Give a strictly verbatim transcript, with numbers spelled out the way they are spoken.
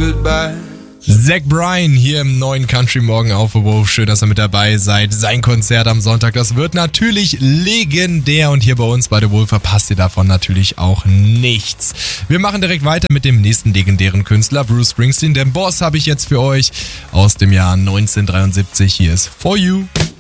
goodbye. Zach Bryan hier im neuen Country Morgen auf The Wolf. Schön, dass ihr mit dabei seid. Sein Konzert am Sonntag, das wird natürlich legendär. Und hier bei uns bei The Wolf verpasst ihr davon natürlich auch nichts. Wir machen direkt weiter mit dem nächsten legendären Künstler, Bruce Springsteen. Den Boss habe ich jetzt für euch aus dem Jahr neunzehnhundertdreiundsiebzig. Hier ist For You.